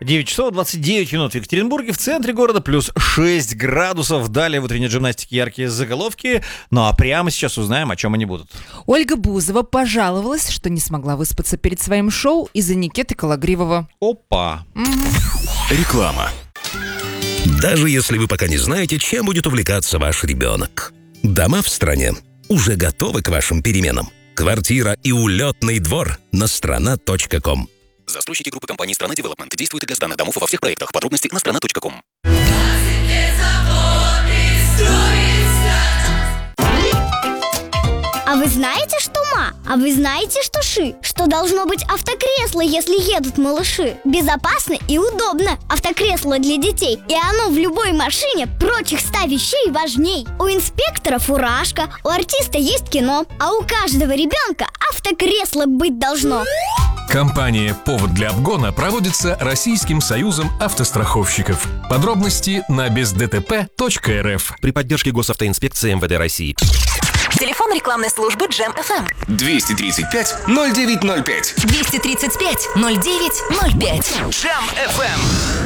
9 часов 29 минут в Екатеринбурге, в центре города, плюс 6 градусов. Далее в утренней гимнастике яркие заголовки. Ну а прямо сейчас узнаем, о чем они будут. Ольга Бузова пожаловалась, что не смогла выспаться перед своим шоу из-за Никиты Кологривого. Опа. Реклама. Даже если вы пока не знаете, чем будет увлекаться ваш ребенок. Дома в стране уже готовы к вашим переменам. Квартира и улетный двор на strana.com. Застройщики группы компании «Страна Девелопмент» действуют для сданных домов во всех проектах. Подробности на strana.com. А вы знаете, что ма? А вы знаете, что ши? Что должно быть автокресло, если едут малыши? Безопасно и удобно. Автокресло для детей. И оно в любой машине прочих 100 вещей важней. У инспектора фуражка, у артиста есть кино, а у каждого ребенка автокресло быть должно. Кампания «Повод для обгона» проводится Российским союзом автостраховщиков. Подробности на бездтп.рф. При поддержке Госавтоинспекции МВД России. Телефон рекламной службы Джем FM 235-0905. 235-0905. Джем FM.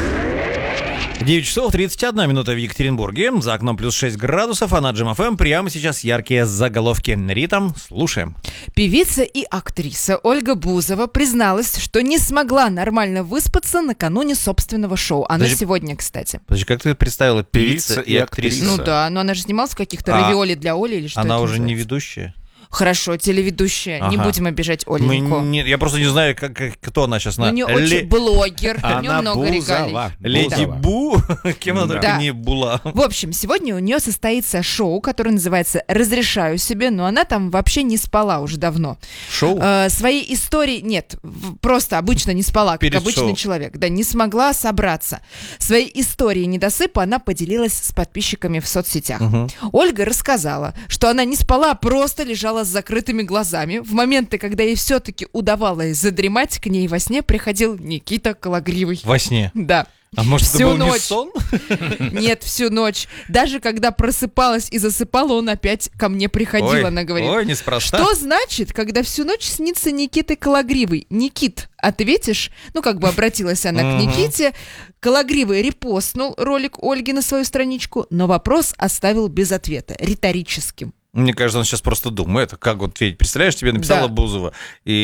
9 часов 31 минута в Екатеринбурге. За окном плюс 6 градусов, а на Джем ФМ прямо сейчас яркие заголовки. Ритм, слушаем. Певица и актриса Ольга Бузова призналась, что не смогла нормально выспаться накануне собственного шоу. Оно сегодня, кстати. Подожди, как ты представила? Певица и актриса. Ну да, но она же снималась в каких-то равиоли для Оли или что Она это уже не называется? ведущая? Хорошо, телеведущая. Не Ага. будем обижать Оленьку. Нет, я просто не знаю, кто она сейчас. У нее очень блогер, у нее много регалий. Леди Да. Бу? Кем она только Да. не была. В общем, сегодня у нее состоится шоу, которое называется «Разрешаю себе», но она там вообще не спала уже давно. Шоу? Своей истории... Нет, просто обычно не спала, как Перед обычный шоу. человек. Да, не смогла собраться. Своей историей недосыпа она поделилась с подписчиками в соцсетях. Ольга рассказала, что она не спала, а просто лежала с закрытыми глазами. В моменты, когда ей все-таки удавалось задремать, к ней во сне приходил Никита Кологривый. Во сне. Да. А может, это Всю был не ночь. сон? Нет, всю ночь. Даже когда просыпалась и засыпала, он опять ко мне приходил, Ой, она говорит. ой, неспроста. Что значит, когда всю ночь снится Никита Кологривый? Никит, ответишь? Ну, как бы обратилась она к Никите. Кологривый репостнул ролик Ольги на свою страничку, но вопрос оставил без ответа, риторическим. Мне кажется, он сейчас просто думает, как вот, Федь, представляешь, тебе написала Да. Бузова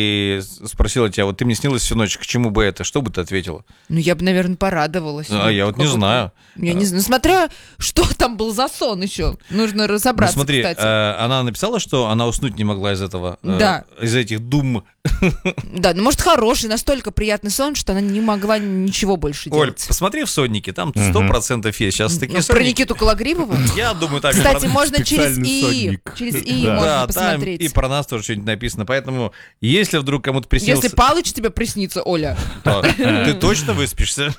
и спросила тебя, вот ты мне снилась всю ночь, к чему бы это? Что бы ты ответила? Ну, я бы, наверное, порадовалась. А, я вот не знаю. Я не знаю. Смотря, что там был за сон еще. Нужно Ну, разобраться, смотри, кстати. она написала, что она уснуть не могла из этого, Да. из этих дум. Да, ну может хороший, настолько приятный сон, что она не могла ничего больше Оль, делать. посмотри в соннике, там 100% есть. Сейчас такие Ну, про сонники. Никиту Кологривого? Я думаю, там и Кстати, про- можно через специальный ИИ. сонник. Через ИИ Да. можно Да, там посмотреть. и про нас тоже что-нибудь написано. Поэтому, если вдруг кому-то приснился... Если Палыч тебе приснится, Оля, то ты точно выспишься.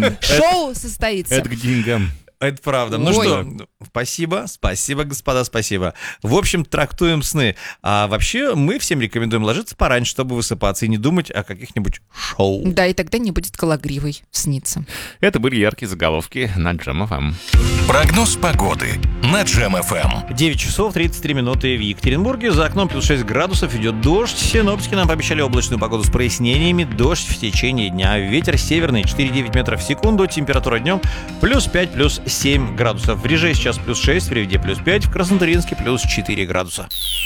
шоу состоится. Это к деньгам. Это правда. Ну Ой. что, спасибо, господа, спасибо. В общем, трактуем сны. А вообще, мы всем рекомендуем ложиться пораньше, чтобы высыпаться и не думать о каких-нибудь шоу. Да, и тогда не будет Кологривой сниться. Это были яркие заголовки на Джем FM. Прогноз погоды на Джем FM. 9 часов 33 минуты в Екатеринбурге. За окном плюс 6 градусов, идет дождь. Синоптики нам пообещали облачную погоду с прояснениями. Дождь в течение дня. Ветер северный 4,9 метров в секунду. Температура днем плюс 5, плюс 7 градусов. В Риже сейчас плюс 6, в Ревде плюс 5, в Краснотурьинске плюс 4 градуса.